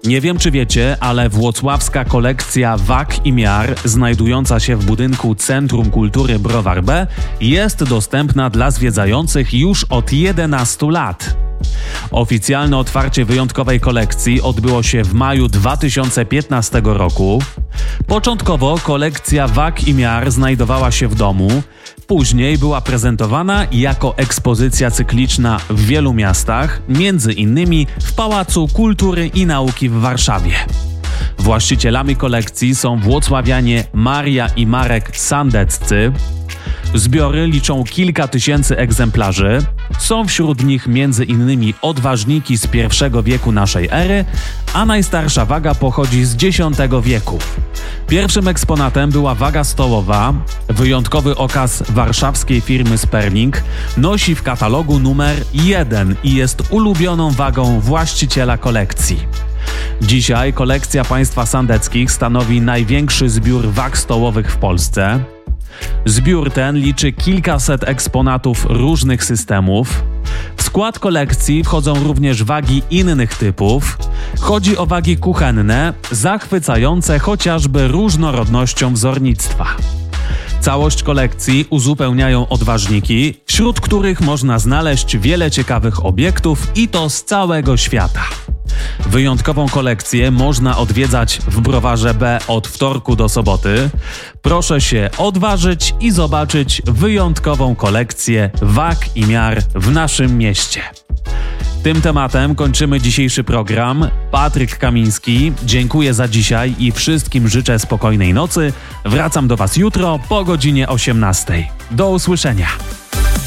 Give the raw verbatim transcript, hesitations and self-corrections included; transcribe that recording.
Nie wiem, czy wiecie, ale włocławska kolekcja wag i miar, znajdująca się w budynku Centrum Kultury Browar B, jest dostępna dla zwiedzających już od jedenastu lat. Oficjalne otwarcie wyjątkowej kolekcji odbyło się w maju dwa tysiące piętnastego roku. Początkowo kolekcja wag i miar znajdowała się w domu, później była prezentowana jako ekspozycja cykliczna w wielu miastach, między innymi w Pałacu Kultury i Nauki w Warszawie. Właścicielami kolekcji są włocławianie Maria i Marek Sandeccy. Zbiory liczą kilka tysięcy egzemplarzy. Są wśród nich między innymi odważniki z pierwszego wieku naszej ery, a najstarsza waga pochodzi z dziesiątego wieku. Pierwszym eksponatem była waga stołowa. Wyjątkowy okaz warszawskiej firmy Sperling nosi w katalogu numer jeden i jest ulubioną wagą właściciela kolekcji. Dzisiaj kolekcja państwa sandeckich stanowi największy zbiór wag stołowych w Polsce. Zbiór ten liczy kilkaset eksponatów różnych systemów. W skład kolekcji wchodzą również wagi innych typów. Chodzi o wagi kuchenne, zachwycające chociażby różnorodnością wzornictwa. Całość kolekcji uzupełniają odważniki, wśród których można znaleźć wiele ciekawych obiektów i to z całego świata. Wyjątkową kolekcję można odwiedzać w Browarze B od wtorku do soboty. Proszę się odważyć i zobaczyć wyjątkową kolekcję wag i miar w naszym mieście. Tym tematem kończymy dzisiejszy program. Patryk Kamiński, dziękuję za dzisiaj i wszystkim życzę spokojnej nocy. Wracam do Was jutro po godzinie osiemnastej. Do usłyszenia.